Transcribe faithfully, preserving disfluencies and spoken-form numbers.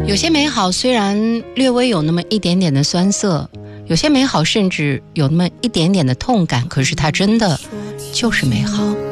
有些美好虽然略微有那么一点点的酸涩，有些美好甚至有那么一点点的痛感，可是它真的就是美好。